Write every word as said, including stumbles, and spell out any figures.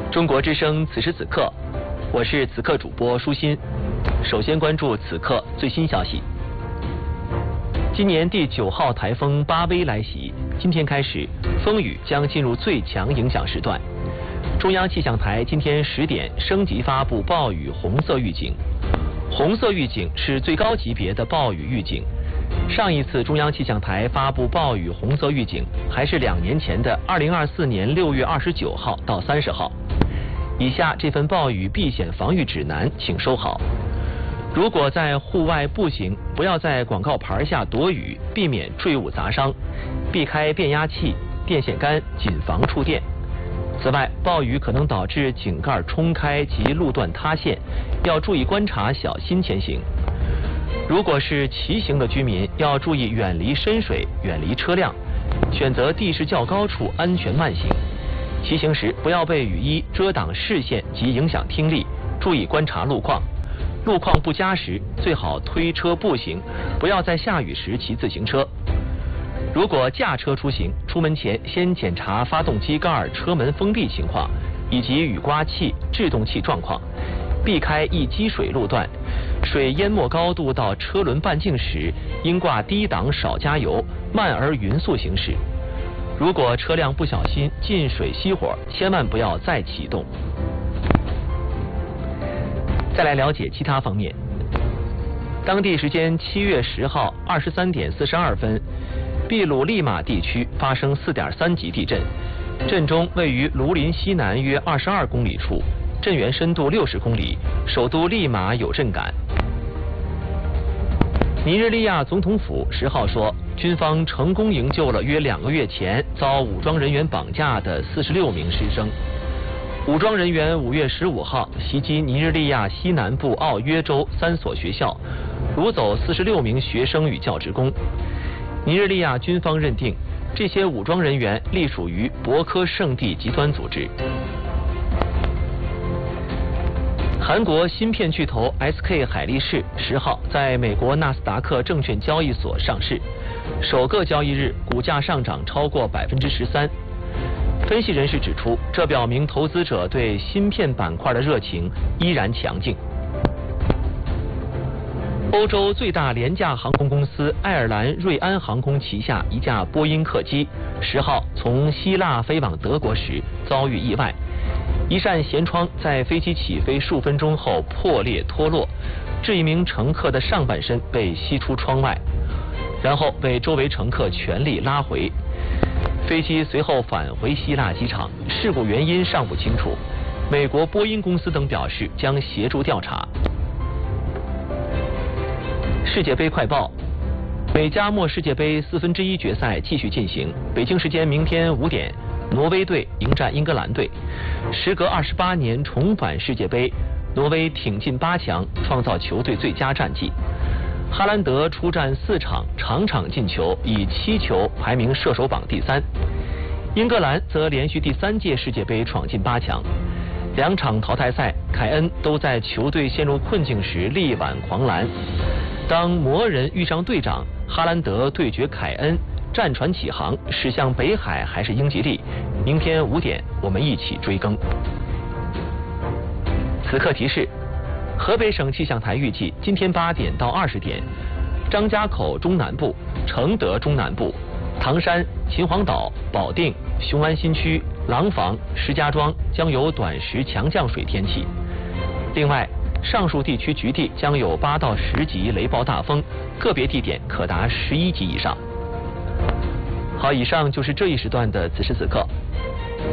中国之声此时此刻，我是此刻主播舒心。首先关注此刻最新消息。今年第九号台风巴威来袭，今天开始，风雨将进入最强影响时段。中央气象台今天十点升级发布暴雨红色预警。红色预警是最高级别的暴雨预警。上一次中央气象台发布暴雨红色预警，还是两年前的二零二四年六月二十九号到三十号。以下这份暴雨避险防御指南，请收好。如果在户外步行，不要在广告牌下躲雨，避免坠物砸伤，避开变压器、电线杆，谨防触电。此外，暴雨可能导致井盖冲开及路段塌陷，要注意观察，小心前行。如果是骑行的居民，要注意远离深水，远离车辆，选择地势较高处安全慢行。骑行时不要被雨衣遮挡视线及影响听力，注意观察路况。路况不佳时，最好推车步行，不要在下雨时骑自行车。如果驾车出行，出门前先检查发动机盖、车门封闭情况，以及雨刮器、制动器状况，避开易积水路段。水淹没高度到车轮半径时，应挂低档少加油，慢而匀速行驶。如果车辆不小心进水熄火，千万不要再启动。再来了解其他方面。当地时间七月十号二十三点四十二分，秘鲁利马地区发生四点三级地震，震中位于卢林西南约二十二公里处，震源深度六十公里，首都利马有震感。尼日利亚总统府十号说，军方成功营救了约两个月前遭武装人员绑架的四十六名师生。武装人员五月十五号袭击尼日利亚西南部奥约州三所学校，掳走四十六名学生与教职工。尼日利亚军方认定，这些武装人员隶属于博科圣地极端组织。韩国芯片巨头 S K 海力士十号在美国纳斯达克证券交易所上市，首个交易日股价上涨超过百分之十三。分析人士指出，这表明投资者对芯片板块的热情依然强劲。欧洲最大廉价航空公司爱尔兰瑞安航空旗下一架波音客机十号从希腊飞往德国时遭遇意外，一扇舷窗在飞机起飞数分钟后破裂脱落，致一名乘客的上半身被吸出窗外，然后被周围乘客全力拉回。飞机随后返回希腊机场，事故原因尚不清楚。美国波音公司等表示将协助调查。世界杯快报：美加墨世界杯四分之一决赛继续进行，北京时间明天五点，挪威队迎战英格兰队。时隔二十八年重返世界杯，挪威挺进八强，创造球队最佳战绩。哈兰德出战四场，场场进球，以七球排名射手榜第三。英格兰则连续第三届世界杯闯进八强。两场淘汰赛，凯恩都在球队陷入困境时力挽狂澜。当魔人遇上队长，哈兰德对决凯恩，战船起航，驶向北海还是英吉利？明天五点，我们一起追更。此刻提示：河北省气象台预计，今天八点到二十点，张家口中南部、承德中南部、唐山、秦皇岛、保定、雄安新区、廊坊、石家庄将有短时强降水天气。另外，上述地区局地将有八到十级雷暴大风，个别地点可达十一级以上。好，以上就是这一时段的此时此刻。